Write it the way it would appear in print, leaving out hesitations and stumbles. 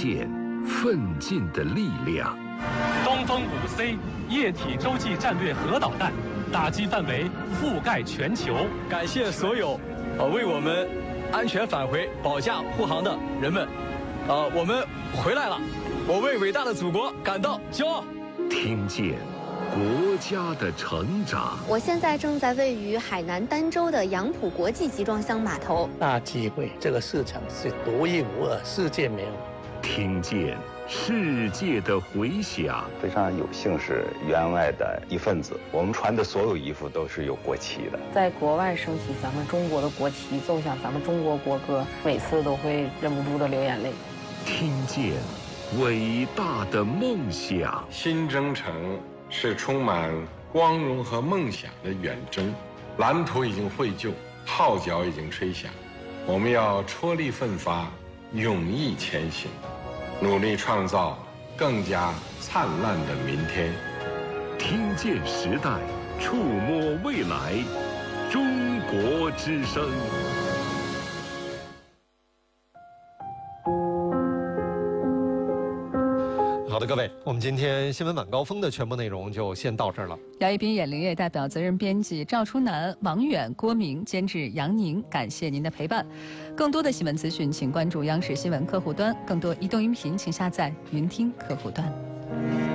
见奋进的力量。 东风5C 液体洲际战略核导弹打击范围覆盖全球。 感谢所有为我们安全返回保驾护航的人们。我们回来了，我为伟大的祖国感到骄傲。 听见国家的成长。 我现在正在位于海南儋州的杨浦国际集装箱码头。 大机会，这个市场是独一无二，世界没有。 听见世界的回响。 非常有幸是员外的一份子，我们穿的所有衣服都是有国旗的。 在国外升起咱们中国的国旗，奏响咱们中国国歌，每次都会忍不住的流眼泪。 听见伟大的梦想。 新征程是充满光荣和梦想的远征，蓝图已经绘就，号角已经吹响，我们要踔厉奋发，勇毅前行，努力创造更加灿烂的明天。 听见时代，触摸未来，中国之声。 好的，各位，我们今天新闻晚高峰的全部内容就先到这儿了。 姚一斌、闫玲叶代表责任编辑赵初南、王远、郭明，监制杨宁，感谢您的陪伴。更多的新闻资讯，请关注央视新闻客户端；更多移动音频，请下载云听客户端。